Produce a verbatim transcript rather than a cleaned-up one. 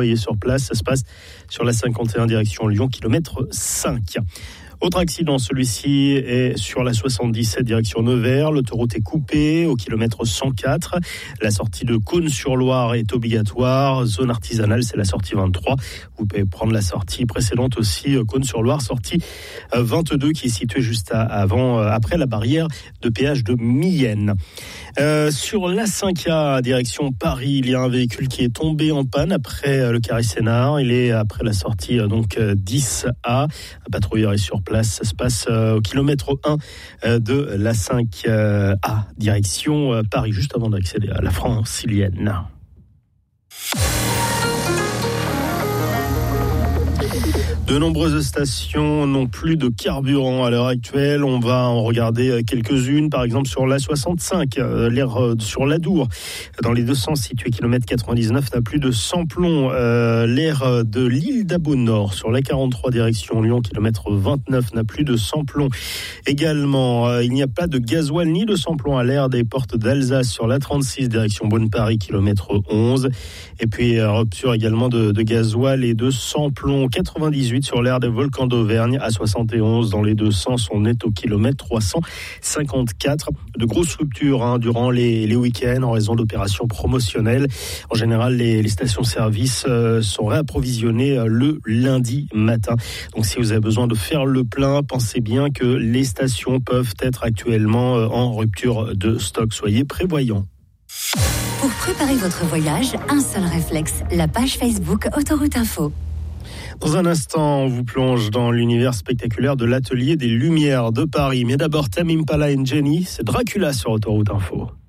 envoyés sur place. Ça se passe sur la cinquante et un direction Lyon, kilomètre cinq. Autre accident, celui-ci est sur la soixante-dix-sept direction Nevers. L'autoroute est coupée au kilomètre cent quatre. La sortie de Cosne-sur-Loire est obligatoire. Zone artisanale, c'est la sortie vingt-trois. Vous pouvez prendre la sortie précédente aussi, Cosne-sur-Loire, sortie vingt-deux, qui est située juste avant, après la barrière de péage de Mienne. Euh, sur la cinq A, direction Paris, il y a un véhicule qui est tombé en panne après le carré Sénart. Il est après la sortie donc dix A. Un patrouilleur est sur place. Ça se passe au kilomètre un de la cinq A, direction Paris, juste avant d'accéder à la Francilienne. De nombreuses stations n'ont plus de carburant à l'heure actuelle. On va en regarder quelques-unes, par exemple sur la soixante-cinq, l'aire sur l'Adour, dans les deux sens situé kilomètre quatre-vingt-dix-neuf, n'a plus de sans-plomb. Euh, l'aire de l'île d'Abo Nord sur la quarante-trois direction Lyon, kilomètre vingt-neuf, n'a plus de sans-plomb. Également, euh, il n'y a pas de gasoil ni de sans-plomb à l'aire des portes d'Alsace sur la trente-six direction Beaune-Paris, kilomètre onze. Et puis, euh, rupture également de, de gasoil et de sans-plomb quatre-vingt-dix-huit sur l'aire des volcans d'Auvergne à soixante et onze dans les deux sens. On est au kilomètre trois cent cinquante-quatre. De grosses ruptures hein, durant les, les week-ends en raison d'opérations promotionnelles. En général, les, les stations-service euh, sont réapprovisionnées euh, le lundi matin. Donc si vous avez besoin de faire le plein, pensez bien que les stations peuvent être actuellement euh, en rupture de stock. Soyez prévoyants. Pour préparer votre voyage, un seul réflexe, la page Facebook Autoroute Info. Dans un instant, on vous plonge dans l'univers spectaculaire de l'Atelier des Lumières de Paris. Mais d'abord, Tame Impala et Jenny, c'est Dracula sur Autoroute Info.